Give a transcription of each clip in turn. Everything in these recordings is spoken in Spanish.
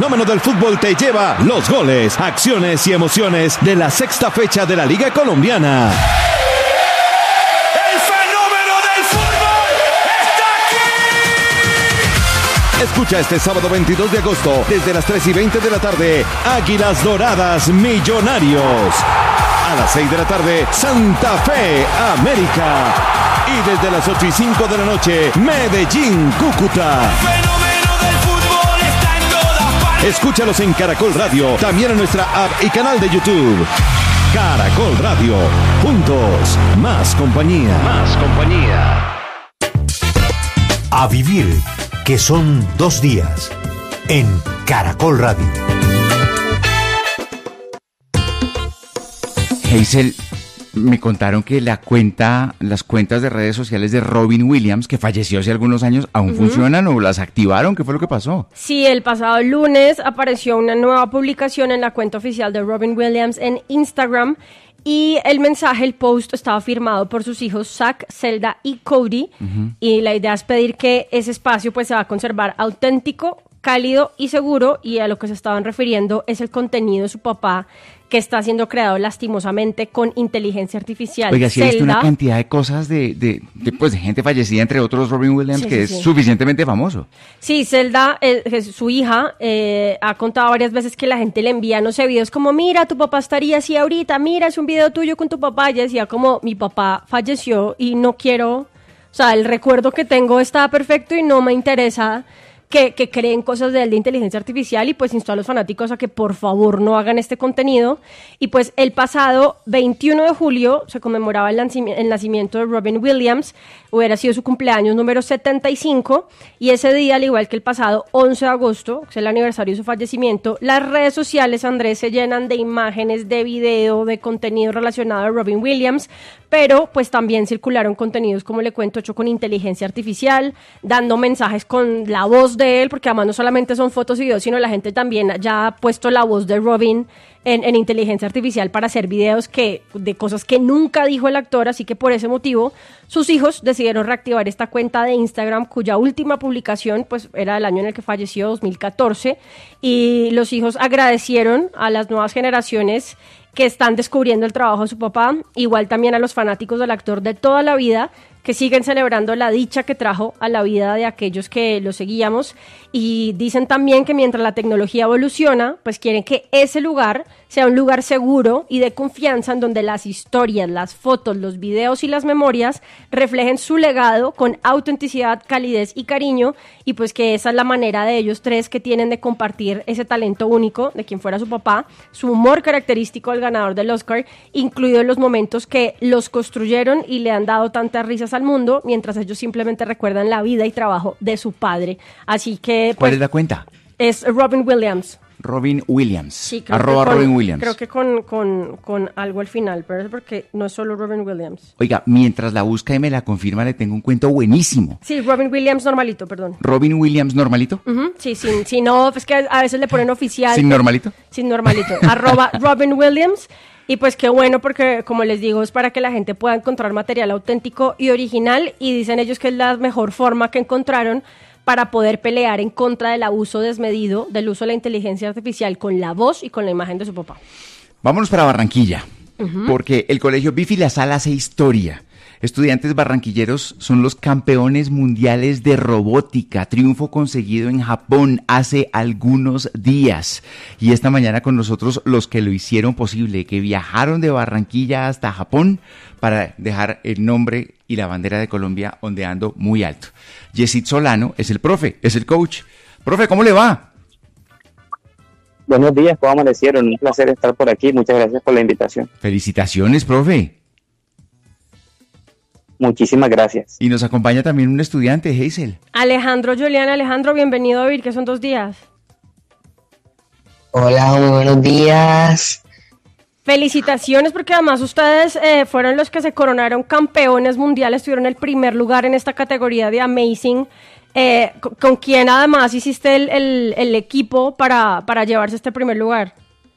fenómeno del fútbol te lleva los goles, acciones y emociones de la sexta fecha de la Liga Colombiana. ¡El fenómeno del fútbol está aquí! Escucha este sábado 22 de agosto, desde las 3:20 de la tarde, Águilas Doradas Millonarios. A las 6 de la tarde, Santa Fe América. Y desde las 8:05 de la noche, Medellín Cúcuta. El fenómeno del fútbol está en todas partes. Escúchalos en Caracol Radio, también en nuestra app y canal de YouTube. Caracol Radio, juntos, más compañía. Más compañía. A vivir, que son 2 días, en Caracol Radio. Hazel, me contaron que las cuentas de redes sociales de Robin Williams, que falleció hace algunos años, ¿aún funcionan o las activaron? ¿Qué fue lo que pasó? Sí, el pasado lunes apareció una nueva publicación en la cuenta oficial de Robin Williams en Instagram y el mensaje, el post, estaba firmado por sus hijos Zach, Zelda y Cody, y la idea es pedir que ese espacio pues se va a conservar auténtico, cálido y seguro, y a lo que se estaban refiriendo es el contenido de su papá, que está siendo creado lastimosamente con inteligencia artificial. Oiga, sí, he visto Zelda, una cantidad de cosas de gente fallecida, entre otros Robin Williams, Sí, que sí, es sí. suficientemente famoso. Sí, Zelda, su hija, ha contado varias veces que la gente le envía, no sé, videos como, mira, tu papá estaría así ahorita, mira, es un video tuyo con tu papá. Ella decía como, mi papá falleció y no quiero, o sea, el recuerdo que tengo está perfecto y no me interesa que creen cosas de él de inteligencia artificial, y pues instó a los fanáticos a que por favor no hagan este contenido. Y pues el pasado 21 de julio se conmemoraba el nacimiento de Robin Williams, hubiera sido su cumpleaños número 75, y ese día, al igual que el pasado 11 de agosto, que es el aniversario de su fallecimiento, las redes sociales, Andrés, se llenan de imágenes, de video, de contenido relacionado a Robin Williams, pero pues también circularon contenidos, como le cuento, hecho con inteligencia artificial, dando mensajes con la voz de él, porque además no solamente son fotos y videos, sino la gente también ya ha puesto la voz de Robin en inteligencia artificial para hacer videos de cosas que nunca dijo el actor, así que por ese motivo sus hijos decidieron reactivar esta cuenta de Instagram, cuya última publicación pues era del año en el que falleció, 2014, y los hijos agradecieron a las nuevas generaciones que están descubriendo el trabajo de su papá, igual también a los fanáticos del actor de toda la vida, que siguen celebrando la dicha que trajo a la vida de aquellos que lo seguíamos, y dicen también que mientras la tecnología evoluciona, pues quieren que ese lugar sea un lugar seguro y de confianza en donde las historias, las fotos, los videos y las memorias reflejen su legado con autenticidad, calidez y cariño, y pues que esa es la manera de ellos tres que tienen de compartir ese talento único de quien fuera su papá, su humor característico del ganador del Oscar, incluidos los momentos que los construyeron y le han dado tantas risas al mundo, mientras ellos simplemente recuerdan la vida y trabajo de su padre. Así que ¿Cuál pues, es la cuenta? es Robin Williams. Robin Williams. Sí, @ Robin Williams. Creo que con algo al final, pero es porque no es solo Robin Williams. Oiga, mientras la busca y me la confirma, le tengo un cuento buenísimo. Sí, Robin Williams normalito, perdón. Robin Williams normalito. Sí, sí, no, es que a veces le ponen oficial. ¿Sin normalito? Sin normalito. @ Robin Williams. Y pues qué bueno, porque como les digo, es para que la gente pueda encontrar material auténtico y original, y dicen ellos que es la mejor forma que encontraron para poder pelear en contra del abuso desmedido del uso de la inteligencia artificial con la voz y con la imagen de su papá. Vámonos para Barranquilla, porque el Colegio Bifi La Sala hace historia. Estudiantes barranquilleros son los campeones mundiales de robótica, triunfo conseguido en Japón hace algunos días. Y esta mañana con nosotros los que lo hicieron posible, que viajaron de Barranquilla hasta Japón para dejar el nombre y la bandera de Colombia ondeando muy alto. Yesid Solano es el profe, es el coach. Profe, ¿cómo le va? Buenos días, ¿cómo amanecieron? Un placer estar por aquí, muchas gracias por la invitación. Felicitaciones, profe. Muchísimas gracias. Y nos acompaña también un estudiante, Hazel. Alejandro Julián, Alejandro, bienvenido a Vivir, que son 2 días. Hola, muy buenos días. Felicitaciones, porque además ustedes fueron los que se coronaron campeones mundiales, tuvieron el primer lugar en esta categoría de Amazing. ¿Con quién además hiciste el equipo para llevarse este primer lugar?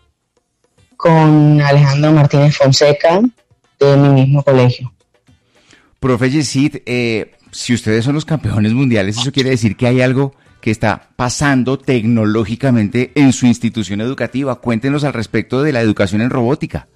Con Alejandro Martínez Fonseca, de mi mismo colegio. Profe Yesid, si ustedes son los campeones mundiales, eso quiere decir que hay algo que está pasando tecnológicamente en su institución educativa. Cuéntenos al respecto de la educación en robótica.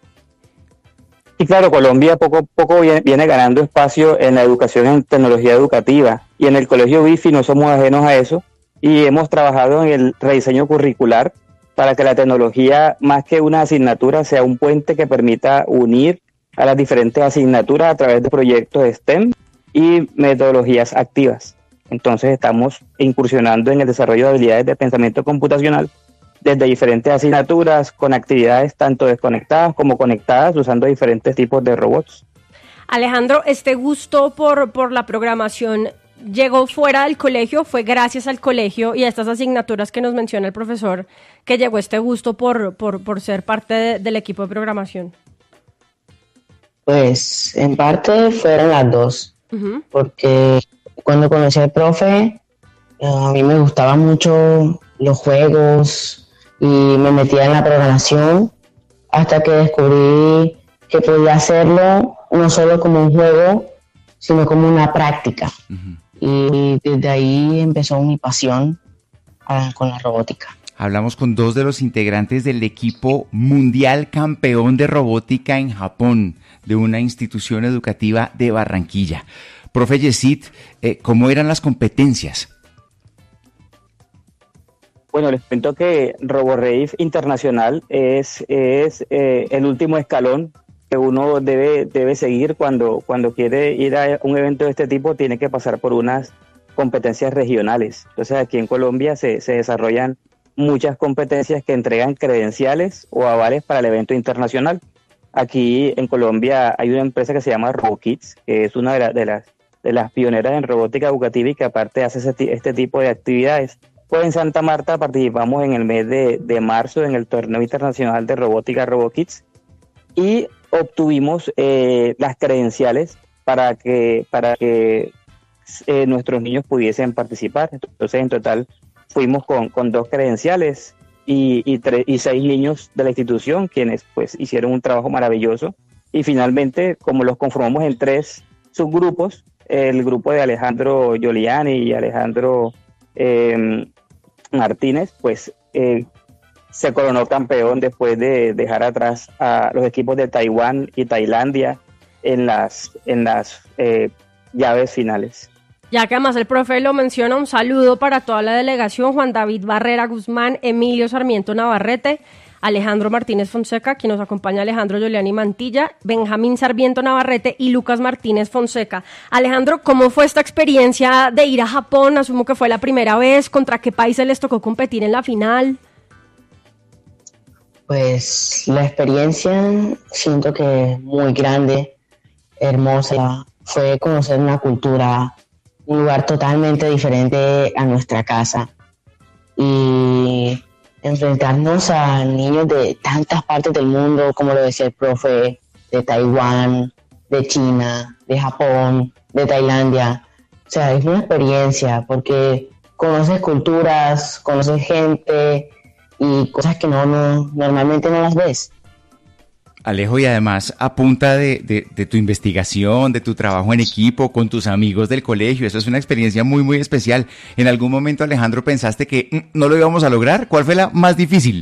Y claro, Colombia poco a poco viene ganando espacio en la educación en tecnología educativa, y en el Colegio BIFI no somos ajenos a eso, y hemos trabajado en el rediseño curricular para que la tecnología, más que una asignatura, sea un puente que permita unir a las diferentes asignaturas a través de proyectos STEM y metodologías activas. Entonces estamos incursionando en el desarrollo de habilidades de pensamiento computacional desde diferentes asignaturas, con actividades tanto desconectadas como conectadas, usando diferentes tipos de robots. Alejandro, ¿este gusto por la programación llegó fuera del colegio? ¿Fue gracias al colegio y a estas asignaturas que nos menciona el profesor que llegó este gusto por ser parte del equipo de programación? Pues en parte fueron las dos, Uh-huh. porque cuando conocí al profe, a mí me gustaban mucho los juegos y me metía en la programación hasta que descubrí que podía hacerlo no solo como un juego, sino como una práctica. Uh-huh. Y desde ahí empezó mi pasión con la robótica. Hablamos con dos de los integrantes del equipo mundial campeón de robótica en Japón, de una institución educativa de Barranquilla. Profe Yesid, ¿cómo eran las competencias? Bueno, les cuento que RoboRave Internacional es el último escalón que uno debe seguir cuando quiere ir a un evento de este tipo. Tiene que pasar por unas competencias regionales. Entonces aquí en Colombia se desarrollan muchas competencias que entregan credenciales o avales para el evento internacional. Aquí en Colombia hay una empresa que se llama RoboKids, que es una de las pioneras en robótica educativa y que aparte hace este tipo de actividades. Pues en Santa Marta participamos en el mes de marzo en el torneo internacional de robótica RoboKids y obtuvimos las credenciales para que nuestros niños pudiesen participar. Entonces en total fuimos con 2 credenciales y 6 niños de la institución, quienes pues hicieron un trabajo maravilloso, y finalmente, como los conformamos en 3 subgrupos, el grupo de Alejandro Giuliani y Alejandro Martínez, pues se coronó campeón después de dejar atrás a los equipos de Taiwán y Tailandia en las llaves finales. Ya que además el profe lo menciona, un saludo para toda la delegación: Juan David Barrera Guzmán, Emilio Sarmiento Navarrete, Alejandro Martínez Fonseca, quien nos acompaña, Alejandro Giuliani Mantilla, Benjamín Sarmiento Navarrete y Lucas Martínez Fonseca. Alejandro, ¿cómo fue esta experiencia de ir a Japón? Asumo que fue la primera vez. ¿Contra qué países les tocó competir en la final? Pues la experiencia siento que es muy grande, hermosa. Fue conocer una cultura, un lugar totalmente diferente a nuestra casa, y enfrentarnos a niños de tantas partes del mundo, como lo decía el profe, de Taiwán, de China, de Japón, de Tailandia. O sea, es una experiencia porque conoces culturas, conoces gente y cosas que normalmente no las ves. Alejo, y además a punta de tu investigación, de tu trabajo en equipo, con tus amigos del colegio, eso es una experiencia muy, muy especial. ¿En algún momento, Alejandro, pensaste que no lo íbamos a lograr? ¿Cuál fue la más difícil?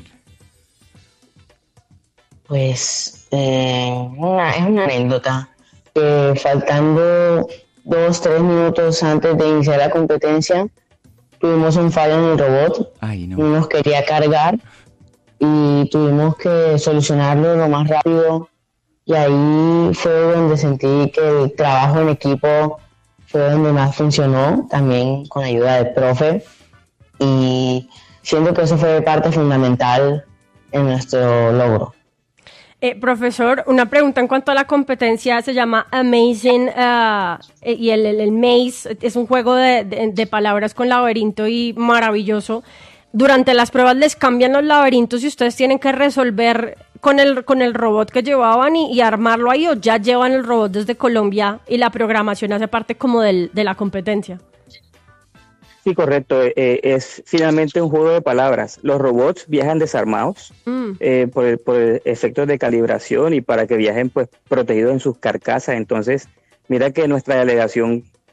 Pues es una anécdota. Faltando 2-3 minutos antes de iniciar la competencia, tuvimos un fallo en el robot. Ay, no. Nos quería cargar y tuvimos que solucionarlo lo más rápido, y ahí fue donde sentí que el trabajo en equipo fue donde más funcionó, también con ayuda del profe, y siento que eso fue parte fundamental en nuestro logro. Profesor, una pregunta en cuanto a la competencia. Se llama Amazing y el Maze es un juego de palabras con laberinto y maravilloso. Durante las pruebas les cambian los laberintos y ustedes tienen que resolver con el robot que llevaban y armarlo ahí, o ya llevan el robot desde Colombia y la programación hace parte como de la competencia. Sí, correcto. Es finalmente un juego de palabras. Los robots viajan desarmados por efectos de calibración y para que viajen pues protegidos en sus carcasas. Entonces, mira que nuestra delegación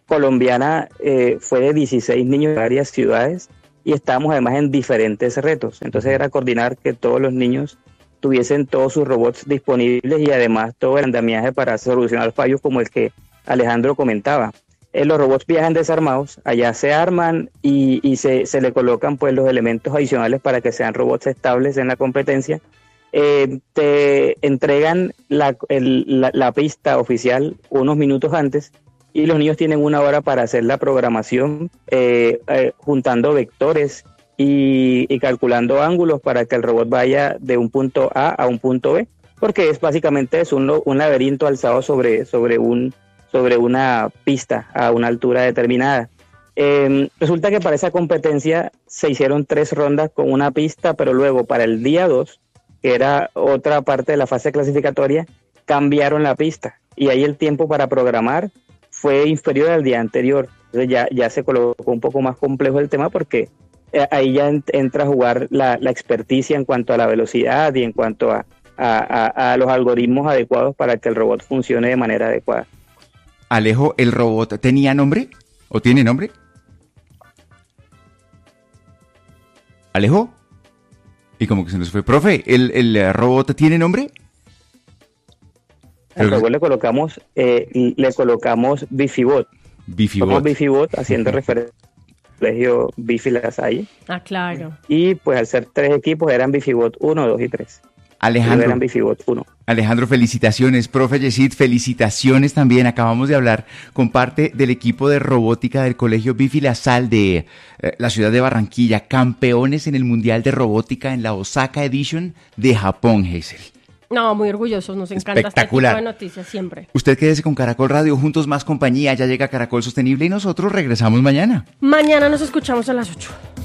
colombiana fue de 16 niños de varias ciudades y estábamos además en diferentes retos. Entonces era coordinar que todos los niños tuviesen todos sus robots disponibles y además todo el andamiaje para solucionar fallos como el que Alejandro comentaba. Los robots viajan desarmados, allá se arman y se le colocan pues los elementos adicionales para que sean robots estables en la competencia. Te entregan la pista oficial unos minutos antes y los niños tienen 1 hora para hacer la programación juntando vectores y calculando ángulos para que el robot vaya de un punto A un punto B, porque es básicamente un laberinto alzado sobre una pista a una altura determinada. Resulta que para esa competencia se hicieron 3 rondas con una pista, pero luego para el día 2, que era otra parte de la fase clasificatoria, cambiaron la pista y ahí el tiempo para programar fue inferior al día anterior. Entonces ya se colocó un poco más complejo el tema porque ahí ya entra a jugar la experticia en cuanto a la velocidad y en cuanto a los algoritmos adecuados para que el robot funcione de manera adecuada. Alejo, ¿el robot tenía nombre? ¿O tiene nombre? ¿Alejo? Y como que se nos fue. Profe, ¿el robot tiene nombre? Al robot le colocamos Bifibot. Somos Bifibot haciendo referencia al colegio Bifi La Salle. Ah, claro. Y pues al ser 3 equipos eran Bifibot 1, 2 y 3. Alejandro, eran Bifibot 1. Alejandro, felicitaciones. Profe Yesid, felicitaciones también. Acabamos de hablar con parte del equipo de robótica del colegio Bifi La Salle de la ciudad de Barranquilla, campeones en el Mundial de Robótica en la Osaka Edition de Japón, Hazel. No, muy orgullosos, nos encanta Espectacular. este tipo de noticias siempre. Usted quédese con Caracol Radio, juntos más compañía, ya llega Caracol Sostenible y nosotros regresamos mañana. Mañana nos escuchamos a las 8.